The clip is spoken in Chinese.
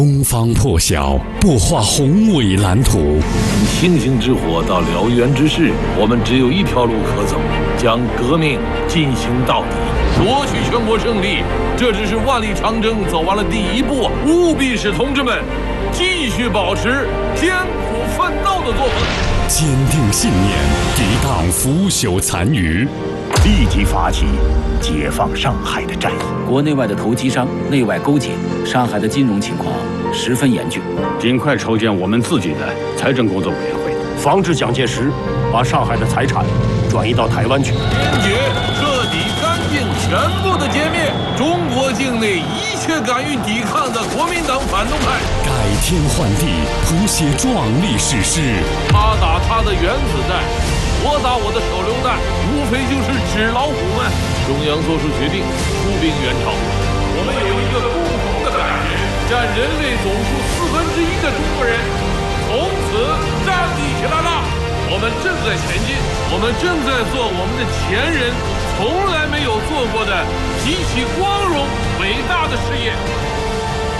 东方破晓，擘画宏伟蓝图。 从星星之火到燎原之势，我们只有一条路可走，将革命进行到底，夺取全国胜利。这只是万里长征走完了第一步，务必使同志们继续保持艰苦奋斗的作风， 坚定信念，抵挡腐朽残余， 立即发起解放上海的战役。 国内外的投机商内外勾结，上海的金融情况十分严峻， 尽快筹建我们自己的财政工作委员会， 防止蒋介石把上海的财产转移到台湾去。 坚决、彻底、干净、全部的歼灭中国境内一切敢于抵抗的国民党反动派， 改天换地，谱写壮丽史诗。 他打他的原子弹，我打我的手榴弹，无非就是纸老虎们。中央做出决定，出兵援朝。我们有一个共同的感觉，占人类总数1/4的中国人从此站立起来了。我们正在前进，我们正在做我们的前人从来没有做过的极其光荣伟大的事业。